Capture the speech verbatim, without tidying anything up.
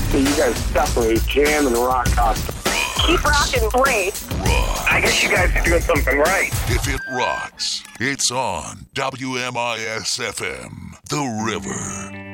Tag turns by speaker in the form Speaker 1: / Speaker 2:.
Speaker 1: So you guys definitely jam and rock out.
Speaker 2: Keep rocking, great.
Speaker 3: Rock.
Speaker 1: I guess you guys are doing something right.
Speaker 3: If it rocks, it's on W M I S F M, The River.